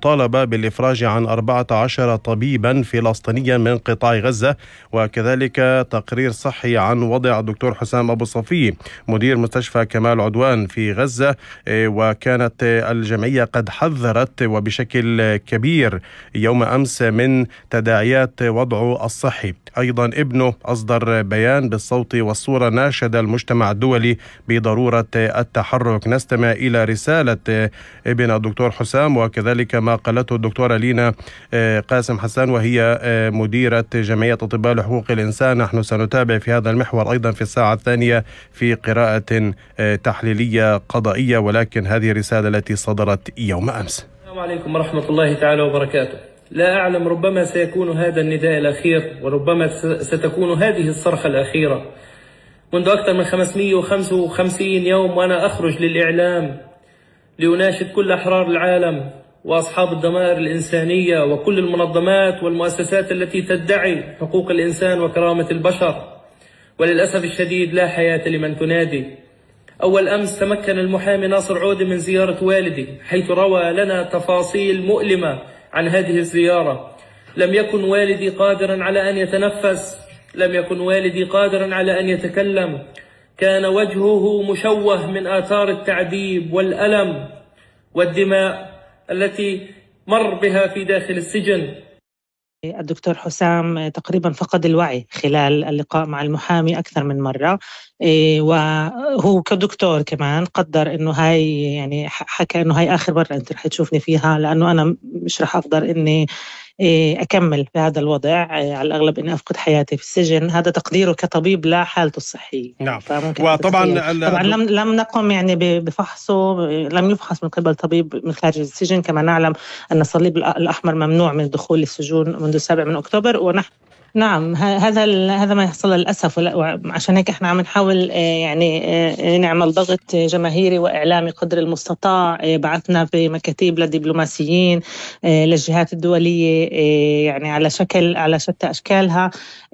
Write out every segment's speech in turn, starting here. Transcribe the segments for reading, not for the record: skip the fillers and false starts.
المطالبة بالإفراج عن 14 طبيبا فلسطينيا من قطاع غزة، وكذلك تقرير صحي عن وضع الدكتور حسام أبو صفي مدير مستشفى كمال عدوان في غزة. وكانت الجمعية قد حذرت وبشكل كبير يوم أمس من تداعيات وضعه الصحي. أيضا ابنه أصدر بيان بالصوت والصورة ناشد المجتمع الدولي بضرورة التحرك. نستمع إلى رسالة ابن الدكتور حسام وكذلك ما قالته الدكتورة لينا قاسم حسان وهي مديرة جمعية أطباء لحقوق الإنسان. نحن سنتابع في هذا المحور أيضا في الساعة الثانية في قراءة تحليلية قضائية، ولكن هذه الرسالة التي صدرت يوم أمس. السلام عليكم ورحمة الله تعالى وبركاته. لا أعلم، ربما سيكون هذا النداء الأخير وربما ستكون هذه الصرخة الأخيرة. منذ أكثر من 555 يوم وأنا أخرج للإعلام لأناشد كل أحرار العالم وأصحاب الضمائر الإنسانية وكل المنظمات والمؤسسات التي تدعي حقوق الإنسان وكرامة البشر، وللأسف الشديد لا حياة لمن تنادي. أول أمس تمكن المحامي ناصر عودة من زيارة والدي، حيث روى لنا تفاصيل مؤلمة عن هذه الزيارة. لم يكن والدي قادرا على أن يتنفس، لم يكن والدي قادرا على أن يتكلم، كان وجهه مشوه من آثار التعذيب والألم والدماء التي مر بها في داخل السجن. الدكتور حسام تقريبا فقد الوعي خلال اللقاء مع المحامي أكثر من مرة، وهو كدكتور كمان قدر إنه هاي يعني حكى إنه هاي آخر مرة أنت رح تشوفني فيها، لأنه أنا مش رح أقدر إني أكمل بهذا الوضع، على الأغلب إني أفقد حياتي في السجن. هذا تقديره كطبيب لا حالته الصحية. نعم. وطبعا طبعا لم نقم يعني بفحصه، لم يفحص من قبل طبيب من خارج السجن. كما نعلم أن الصليب الأحمر ممنوع من الدخول للسجون منذ 7 من أكتوبر، ونحن نعم هذا ما يحصل للأسف. وعشان هيك احنا عم نحاول يعني نعمل ضغط جماهيري وإعلامي قدر المستطاع. بعثنا بمكاتيب للدبلوماسيين، للجهات الدولية، يعني على شتى أشكالها.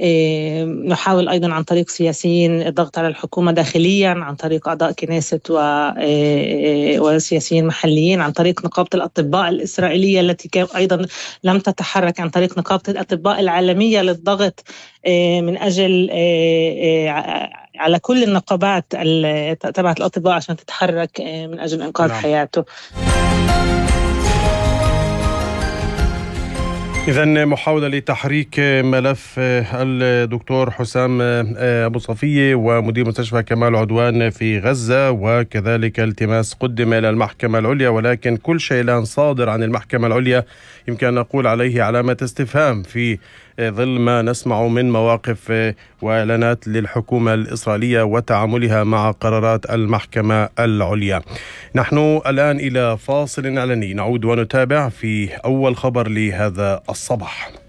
نحاول أيضا عن طريق سياسيين الضغط على الحكومة داخليا، عن طريق أعضاء كنيسة وسياسيين محليين، عن طريق نقابة الأطباء الإسرائيلية التي أيضا لم تتحرك، عن طريق نقابة الأطباء العالمية للضغط من أجل على كل النقابات تبعت الأطباء عشان تتحرك من أجل إنقاذ حياته. إذن محاولة لتحريك ملف الدكتور حسام أبو صفية ومدير مستشفى كمال عدوان في غزة، وكذلك التماس قدم إلى المحكمة العليا، ولكن كل شيء الآن صادر عن المحكمة العليا يمكن أن نقول عليه علامة استفهام في ظل ما نسمع من مواقف وإعلانات للحكومة الإسرائيلية وتعاملها مع قرارات المحكمة العليا. نحن الآن إلى فاصل إعلاني، نعود ونتابع في أول خبر لهذا الصباح.